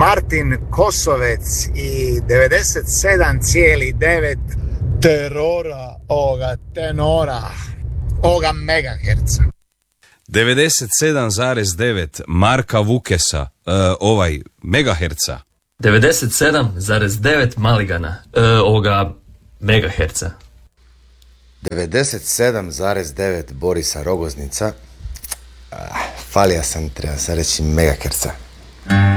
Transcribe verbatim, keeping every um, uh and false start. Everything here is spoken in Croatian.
Martin Kosovec i devedeset sedam zarez devet terora ovoga tenora, ovoga megaherca. devedeset sedam zarez devet Marka Vukesa, uh, ovaj megaherca. devedeset sedam zarez devet Maligana, uh, ovoga megaherca. devedeset sedam zarez devet Borisa Rogoznica. Ah, falija sam, treba se reći megaherca.